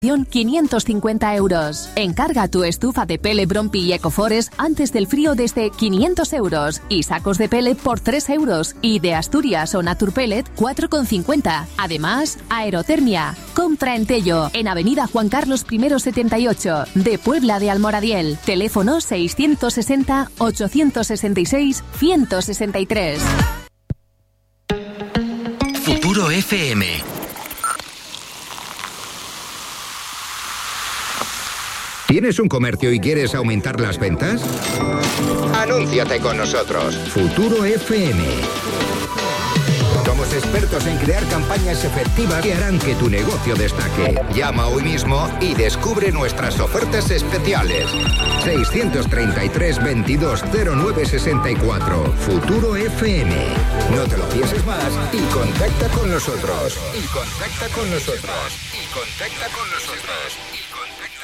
550 euros. Encarga tu estufa de pele Brompi y Ecoforest antes del frío desde 500 euros y sacos de pele por 3 euros y de Asturias o Naturpellet 4,50. Además, aerotermia. Compra en Tello, en Avenida Juan Carlos I 78, de Puebla de Almoradiel. Teléfono 660 866 163. Futuro FM. ¿Tienes un comercio y quieres aumentar las ventas? Anúnciate con nosotros. Futuro FM. Somos expertos en crear campañas efectivas que harán que tu negocio destaque. Llama hoy mismo y descubre nuestras ofertas especiales. 633 22 09 64. Futuro FM. No te lo pienses más y contacta con nosotros. Y contacta con nosotros. Y contacta con nosotros.